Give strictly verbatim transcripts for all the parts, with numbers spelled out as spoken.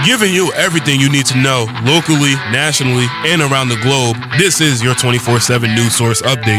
Giving you everything you need to know locally, nationally, and around the globe. This is your twenty-four seven News Source Update.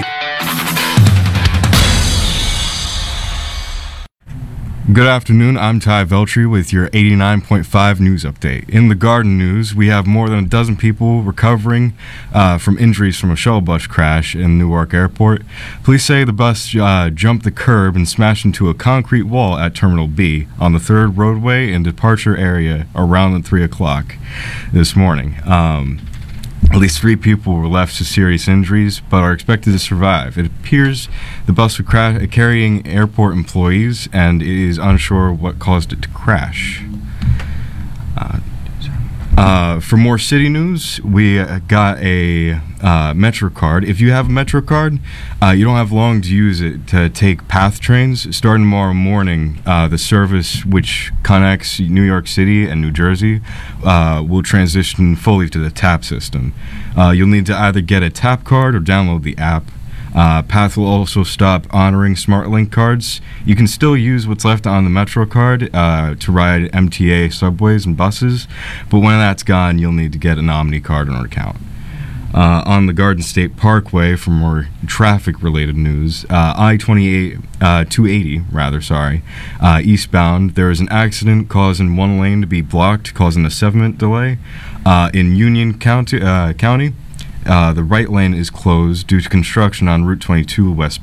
Good afternoon, I'm Ty Veltri with your eighty-nine point five News Update. In the Garden News, we have more than a dozen people recovering uh, from injuries from a shuttle bus crash in Newark Airport. Police say the bus uh, jumped the curb and smashed into a concrete wall at Terminal B on the third roadway and departure area around three o'clock this morning. Um, At least three people were left with serious injuries, but are expected to survive. It appears the bus was cra- carrying airport employees, and it is unsure what caused it to crash. Uh, uh, for more city news, we uh, got a uh, MetroCard. If you have a MetroCard, uh, you don't have long to use it to take PATH trains. Starting tomorrow morning, uh, the service, which connects New York City and New Jersey, uh, will transition fully to the TAP system. Uh, you'll need to either get a TAP card or download the app. Uh, PATH will also stop honoring SmartLink cards. You can still use what's left on the MetroCard uh, to ride M T A subways and buses, but when that's gone, you'll need to get an Omni card on account. Uh, on the Garden State Parkway, for more traffic-related news, uh, I twenty-eight, uh, two eighty, rather, sorry, uh, eastbound, there is an accident causing one lane to be blocked, causing a seven-minute delay. Uh, in Union County, uh, County, uh, the right lane is closed due to construction on Route twenty-two westbound.